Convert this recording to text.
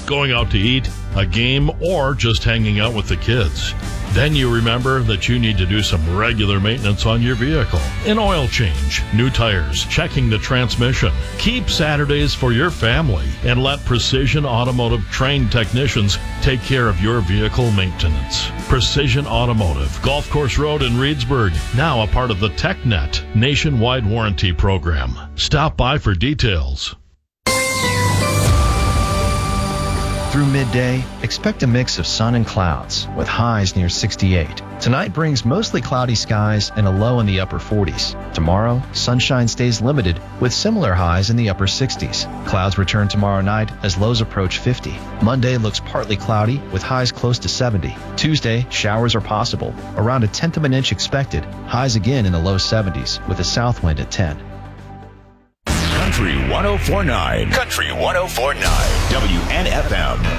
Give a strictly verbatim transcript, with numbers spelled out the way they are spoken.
going out to eat, a game, or just hanging out with the kids. Then you remember that you need to do some regular maintenance on your vehicle. An oil change, new tires, checking the transmission. Keep Saturdays for your family and let Precision Automotive trained technicians take care of your vehicle maintenance. Precision Automotive, Golf Course Road in Reedsburg, now a part of the TechNet nationwide warranty program. Stop by for details. Through midday, expect a mix of sun and clouds with highs near sixty-eight. Tonight brings mostly cloudy skies and a low in the upper forties. Tomorrow, sunshine stays limited with similar highs in the upper sixties. Clouds return tomorrow night as lows approach fifty. Monday looks partly cloudy with highs close to seventy. Tuesday, showers are possible, around a tenth of an inch expected. Highs again in the low seventies with a south wind at ten. Country one oh four point nine. Country one oh four point nine. W N F M.